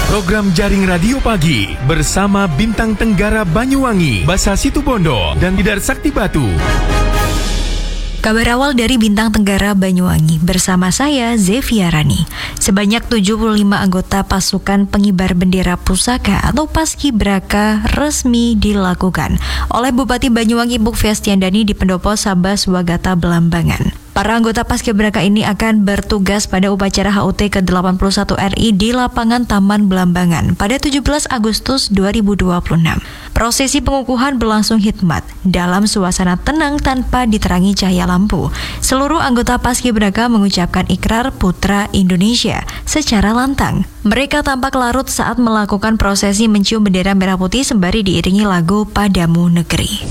Program Jaring Radio Pagi bersama Bintang Tenggara Banyuwangi, Basa Situbondo, dan Tidar Sakti Batu. Kabar awal dari Bintang Tenggara Banyuwangi bersama saya Zeviarani. Sebanyak 75 anggota pasukan pengibar bendera pusaka atau Paskibraka resmi dilakukan oleh Bupati Banyuwangi Bukviastiandani di Pendopo Sabah Swagata Belambangan. Para anggota Paskibraka ini akan bertugas pada upacara HUT ke-81 RI di lapangan Taman Belambangan pada 17 Agustus 2026. Prosesi pengukuhan berlangsung hikmat dalam suasana tenang tanpa diterangi cahaya lampu. Seluruh anggota Paskibraka mengucapkan ikrar Putra Indonesia secara lantang. Mereka tampak larut saat melakukan prosesi mencium bendera merah putih sembari diiringi lagu Padamu Negeri.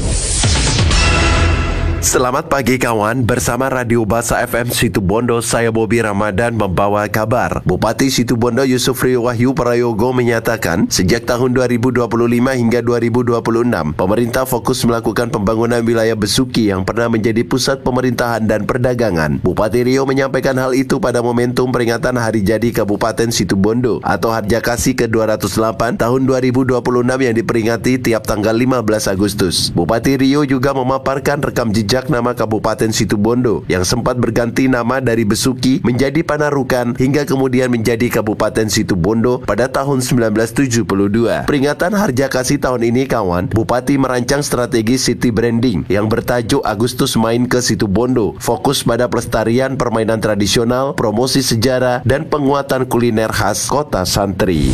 Selamat pagi kawan, bersama Radio Basa FM Situbondo, saya Bobi Ramadan membawa kabar. Bupati Situbondo Yusufri Wahyu Prayogo menyatakan, sejak tahun 2025 hingga 2026, pemerintah fokus melakukan pembangunan wilayah Besuki yang pernah menjadi pusat pemerintahan dan perdagangan. Bupati Rio menyampaikan hal itu pada momentum peringatan Hari Jadi Kabupaten Situbondo atau Harjakasih ke-208 tahun 2026 yang diperingati tiap tanggal 15 Agustus. Bupati Rio juga memaparkan rekam jejak nama Kabupaten Situbondo yang sempat berganti nama dari Besuki menjadi Panarukan hingga kemudian menjadi Kabupaten Situbondo pada tahun 1972. Peringatan Harjakasih tahun ini kawan, Bupati merancang strategi city branding yang bertajuk Agustus Main ke Situbondo, fokus pada pelestarian permainan tradisional, promosi sejarah, dan penguatan kuliner khas kota santri.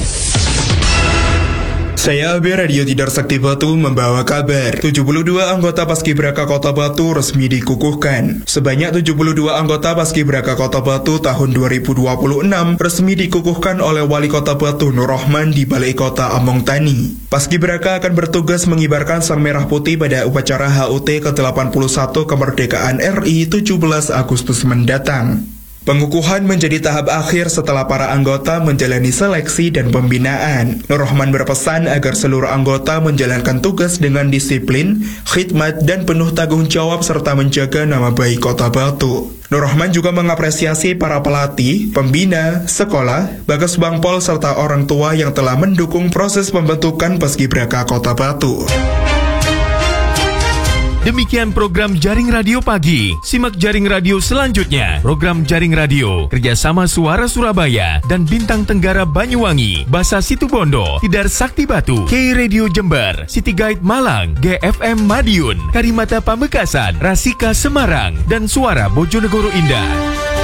Saya AB Radio Tidar Sakti Batu membawa kabar 72 anggota Paskibraka Kota Batu resmi dikukuhkan. Sebanyak 72 anggota Paskibraka Kota Batu tahun 2026 resmi dikukuhkan oleh Wali Kota Batu Nur Rahman di Balai Kota Among Tani. Paskibraka akan bertugas mengibarkan sang merah putih pada upacara HUT ke-81 kemerdekaan RI 17 Agustus mendatang. Pengukuhan menjadi tahap akhir setelah para anggota menjalani seleksi dan pembinaan. Nur Rahman berpesan agar seluruh anggota menjalankan tugas dengan disiplin, khidmat, dan penuh tanggung jawab serta menjaga nama baik Kota Batu. Nur Rahman juga mengapresiasi para pelatih, pembina, sekolah, Bagas Bangpol, serta orang tua yang telah mendukung proses pembentukan Paskibraka Kota Batu. Demikian program Jaring Radio Pagi. Simak Jaring Radio selanjutnya. Program Jaring Radio kerjasama Suara Surabaya dan Bintang Tenggara Banyuwangi, Basa Situbondo, Tidar Sakti Batu, K Radio Jember, City Guide Malang, GFM Madiun, Karimata Pamekasan, Rasika Semarang, dan Suara Bojonegoro Indah.